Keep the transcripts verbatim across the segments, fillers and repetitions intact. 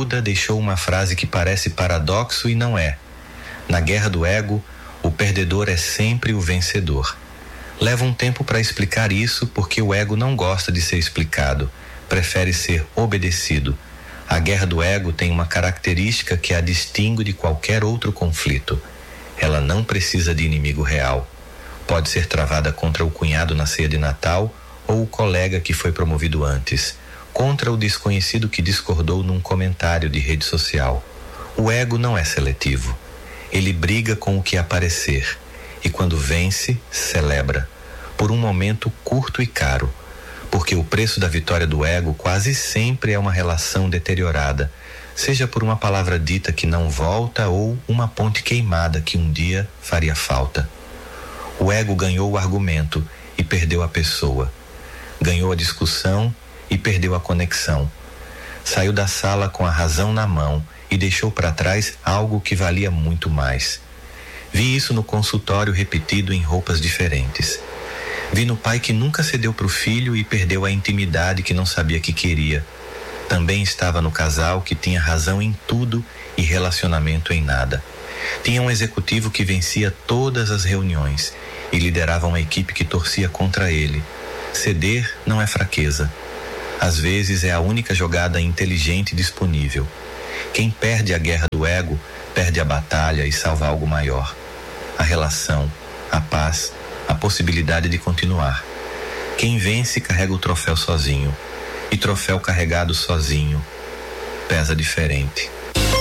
Buda deixou uma frase que parece paradoxo e não é. Na guerra do ego, o perdedor é sempre o vencedor. Leva um tempo para explicar isso porque o ego não gosta de ser explicado, prefere ser obedecido. A guerra do ego tem uma característica que a distingue de qualquer outro conflito. Ela não precisa de inimigo real. Pode ser travada contra o cunhado na ceia de Natal ou o colega que foi promovido antes, contra o desconhecido que discordou num comentário de rede social. O ego não é seletivo. Ele briga com o que aparecer e quando vence, celebra, por um momento curto e caro, porque o preço da vitória do ego quase sempre é uma relação deteriorada, seja por uma palavra dita que não volta ou uma ponte queimada que um dia faria falta. O ego ganhou o argumento e perdeu a pessoa. Ganhou a discussão e perdeu a conexão. Saiu da sala com a razão na mão e deixou para trás algo que valia muito mais. Vi isso no consultório repetido em roupas diferentes. Vi no pai que nunca cedeu para o filho e perdeu a intimidade que não sabia que queria. Também estava no casal que tinha razão em tudo e relacionamento em nada. Tinha um executivo que vencia todas as reuniões e liderava uma equipe que torcia contra ele. Ceder não é fraqueza. Às vezes é a única jogada inteligente disponível. Quem perde a guerra do ego, perde a batalha e salva algo maior. A relação, a paz, a possibilidade de continuar. Quem vence carrega o troféu sozinho. E troféu carregado sozinho pesa diferente.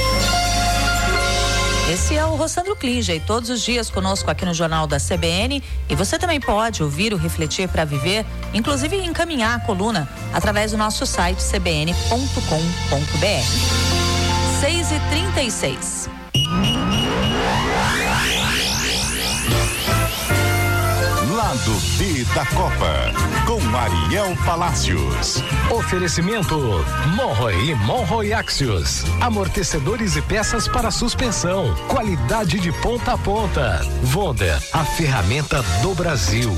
Esse é o Rossandro Klinge, e todos os dias conosco aqui no Jornal da C B N. E você também pode ouvir o Refletir para Viver, inclusive encaminhar a coluna através do nosso site c b n ponto com ponto b r. seis e trinta e seis. Lado B da Copa, com Ariel Palacios. Oferecimento Monroe e Monroe Axios. Amortecedores e peças para suspensão. Qualidade de ponta a ponta. Wonder, a ferramenta do Brasil.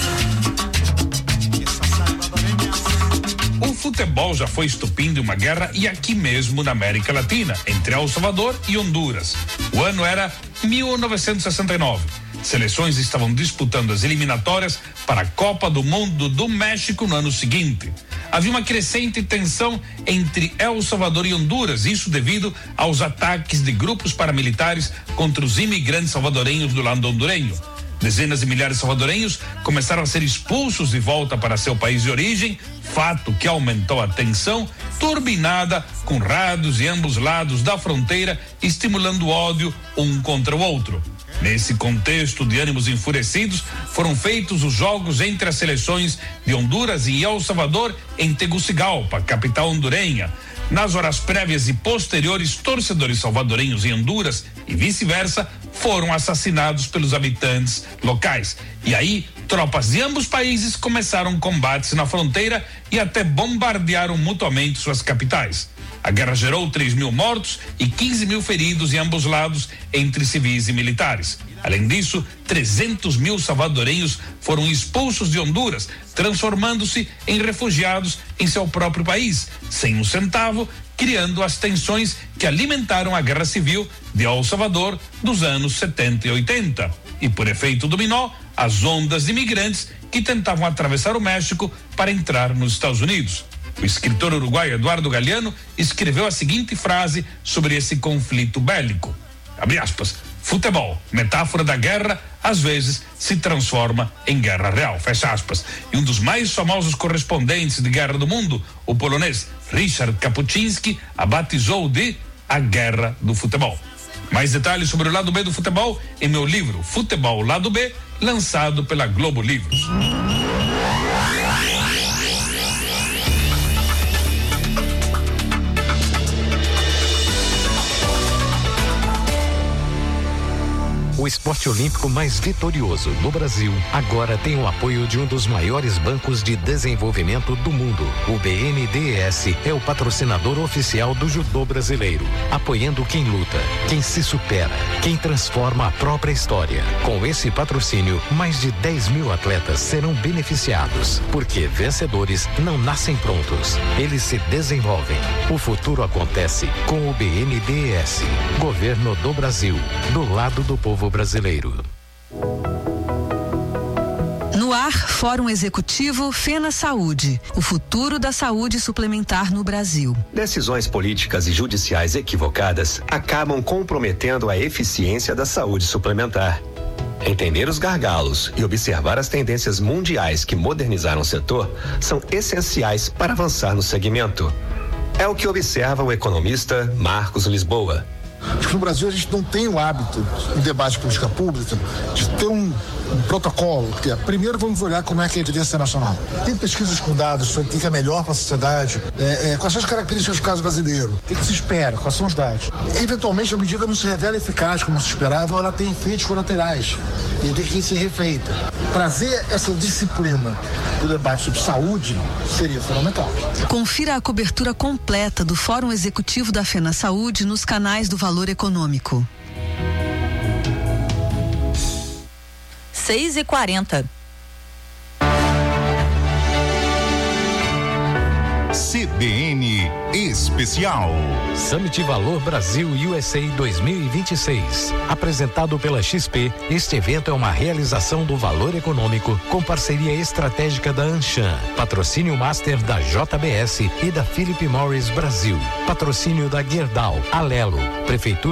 O futebol já foi estupim de uma guerra e aqui mesmo na América Latina, entre El Salvador e Honduras. O ano era mil novecentos e sessenta e nove. Seleções estavam disputando as eliminatórias para a Copa do Mundo do México no ano seguinte. Havia uma crescente tensão entre El Salvador e Honduras, isso devido aos ataques de grupos paramilitares contra os imigrantes salvadorenhos do lado hondurenho. Dezenas de milhares de salvadorenhos começaram a ser expulsos de volta para seu país de origem, fato que aumentou a tensão, turbinada com rádios de ambos lados da fronteira, estimulando o ódio um contra o outro. Nesse contexto de ânimos enfurecidos, foram feitos os jogos entre as seleções de Honduras e El Salvador em Tegucigalpa, capital hondurenha. Nas horas prévias e posteriores, torcedores salvadorenhos em Honduras e vice-versa foram assassinados pelos habitantes locais. E aí, tropas de ambos países começaram combates na fronteira e até bombardearam mutuamente suas capitais. A guerra gerou três mil mortos e quinze mil feridos em ambos lados, entre civis e militares. Além disso, trezentos mil salvadorenhos foram expulsos de Honduras, transformando-se em refugiados em seu próprio país, sem um centavo, criando as tensões que alimentaram a guerra civil de El Salvador dos anos setenta e oitenta. E por efeito dominó, as ondas de imigrantes que tentavam atravessar o México para entrar nos Estados Unidos. O escritor uruguaio Eduardo Galeano escreveu a seguinte frase sobre esse conflito bélico, abre aspas, futebol, metáfora da guerra, às vezes se transforma em guerra real, fecha aspas. E um dos mais famosos correspondentes de guerra do mundo, o polonês Richard Kapuscinski, a batizou de a guerra do futebol. Mais detalhes sobre o lado B do futebol em meu livro Futebol Lado B, lançado pela Globo Livros. O esporte olímpico mais vitorioso no Brasil, agora tem o apoio de um dos maiores bancos de desenvolvimento do mundo. O B N D E S é o patrocinador oficial do judô brasileiro, apoiando quem luta, quem se supera, quem transforma a própria história. Com esse patrocínio, mais de dez mil atletas serão beneficiados, porque vencedores não nascem prontos, eles se desenvolvem. O futuro acontece com o B N D E S, Governo do Brasil, do lado do povo brasileiro. No ar, Fórum Executivo Fena Saúde, o futuro da saúde suplementar no Brasil. Decisões políticas e judiciais equivocadas acabam comprometendo a eficiência da saúde suplementar. Entender os gargalos e observar as tendências mundiais que modernizaram o setor são essenciais para avançar no segmento. É o que observa o economista Marcos Lisboa. Acho que no Brasil a gente não tem o hábito, em debate de política pública, de ter um, um protocolo, que é, primeiro vamos olhar como é que é a evidência nacional. Tem pesquisas com dados sobre o que é melhor para a sociedade, é, é, quais são as características do caso brasileiro, o que, que se espera, quais são os dados. E, eventualmente a medida não se revela eficaz como se esperava, ou ela tem efeitos colaterais e tem que ser refeita. Trazer essa disciplina do debate sobre saúde seria fundamental. Confira a cobertura completa do Fórum Executivo da Fena Saúde nos canais do Valor Econômico. seis e quarenta. C B N Especial. Summit Valor Brasil U S A dois mil e vinte e seis. Apresentado pela X P, este evento é uma realização do Valor Econômico com parceria estratégica da Anshan, patrocínio master da J B S e da Philip Morris Brasil, patrocínio da Gerdau, Alelo, Prefeitura